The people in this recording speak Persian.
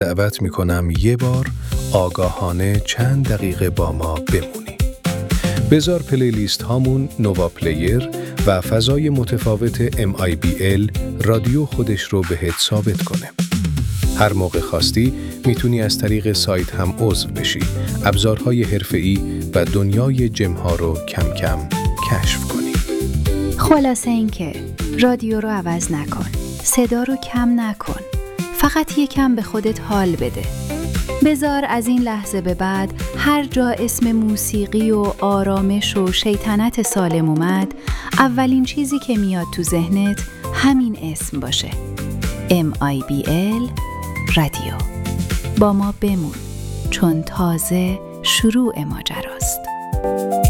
دعوت میکنم یه بار آگاهانه چند دقیقه با ما بمونی. بذار پلیلیست هامون نووا پلیر و فضای متفاوت MIBL رادیو خودش رو بهت ثابت کنه. هر موقع خواستی میتونی از طریق سایت هم عضو بشی. ابزارهای حرفه‌ای و دنیای جم‌ها رو کم کم کشف کنی. خلاصه این که رادیو رو عوض نکن. صدا رو کم نکن. فقط یکم به خودت حال بده. بذار از این لحظه به بعد هر جا اسم موسیقی و آرامش و شیطنت سالم اومد، اولین چیزی که میاد تو ذهنت همین اسم باشه. MIBL رادیو. با ما بمون، چون تازه شروع ماجراست.